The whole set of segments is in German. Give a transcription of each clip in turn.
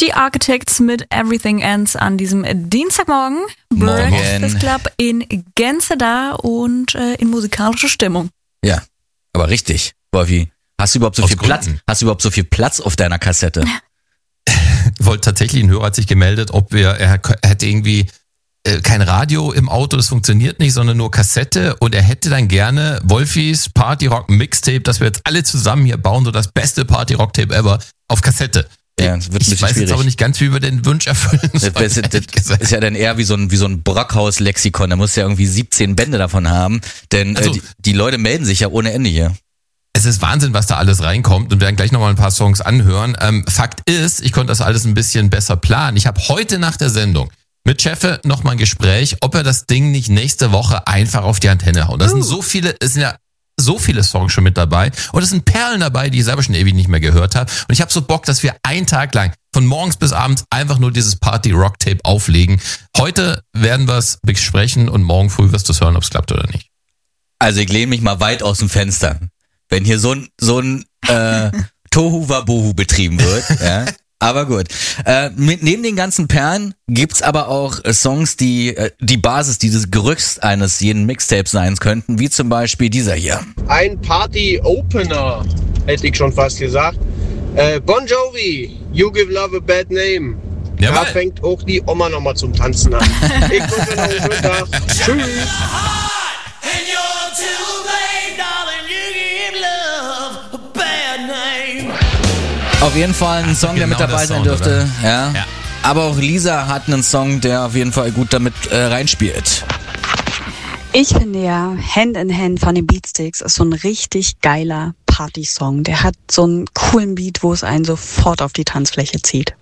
Die Architects mit Everything Ends an diesem Dienstagmorgen. Breakfast Club in Gänze da und in musikalischer Stimmung. Ja, aber richtig, Wolfi. Hast du überhaupt so viel Platz? Hast du überhaupt so viel Platz auf deiner Kassette? Tatsächlich ein Hörer hat sich gemeldet, er hätte irgendwie kein Radio im Auto, das funktioniert nicht, sondern nur Kassette, und er hätte dann gerne Wolfis Party Rock Mixtape, das wir jetzt alle zusammen hier bauen, so das beste Party Rock Tape ever auf Kassette. Ja, das wird ein bisschen ich weiß schwierig. Jetzt aber nicht ganz, wie wir den Wunsch erfüllen sollen. Das ist ja dann eher wie so ein Brockhaus-Lexikon, da musst du ja irgendwie 17 Bände davon haben, denn die Leute melden sich ja ohne Ende hier. Es ist Wahnsinn, was da alles reinkommt, und wir werden gleich nochmal ein paar Songs anhören. Fakt ist, ich konnte das alles ein bisschen besser planen. Ich habe heute nach der Sendung mit Cheffe nochmal ein Gespräch, ob er das Ding nicht nächste Woche einfach auf die Antenne haut. Es sind ja so viele Songs schon mit dabei, und es sind Perlen dabei, die ich selber schon ewig nicht mehr gehört habe. Und ich habe so Bock, dass wir einen Tag lang von morgens bis abends einfach nur dieses Party-Rock-Tape auflegen. Heute werden wir es besprechen und morgen früh wirst du es hören, ob es klappt oder nicht. Also ich lehne mich mal weit aus dem Fenster. Wenn hier so ein Tohu Wabohu betrieben wird, ja. Aber gut. Neben den ganzen Perlen gibt's aber auch Songs, die die Basis, dieses Gerüst eines jeden Mixtapes sein könnten, wie zum Beispiel dieser hier. Ein Party-Opener, hätte ich schon fast gesagt. Bon Jovi, You Give Love a Bad Name. Jawohl. Da fängt auch die Oma nochmal zum Tanzen an. Ich wünsche noch einen schönen Tag. Tschüss. Auf jeden Fall ein Song, der mit dabei sein dürfte. Ja. Aber auch Lisa hat einen Song, der auf jeden Fall gut damit reinspielt. Ich finde ja, Hand in Hand von den Beatsticks ist so ein richtig geiler Party-Song. Der hat so einen coolen Beat, wo es einen sofort auf die Tanzfläche zieht.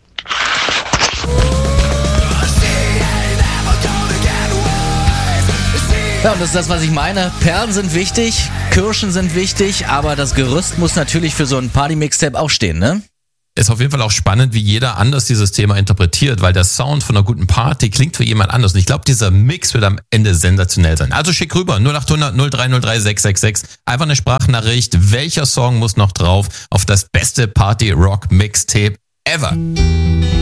Ja, und das ist das, was ich meine. Perlen sind wichtig, Kirschen sind wichtig, aber das Gerüst muss natürlich für so ein Party-Mixtape auch stehen, ne? Ist auf jeden Fall auch spannend, wie jeder anders dieses Thema interpretiert, weil der Sound von einer guten Party klingt für jemand anders. Und ich glaube, dieser Mix wird am Ende sensationell sein. Also schick rüber, 0800 0303 666. Einfach eine Sprachnachricht. Welcher Song muss noch drauf auf das beste Party-Rock-Mixtape ever?